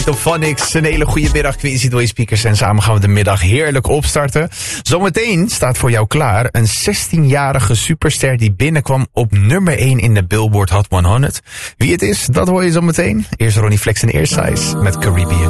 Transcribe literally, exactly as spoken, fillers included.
Top Phonics, een hele goede middag, Quincy Doy Speakers. En samen gaan we de middag heerlijk opstarten. Zometeen staat voor jou klaar een zestienjarige superster die binnenkwam op nummer één in de Billboard Hot honderd. Wie het is, dat hoor je zometeen. Eerst Ronnie Flex en Earsize met Caribbean.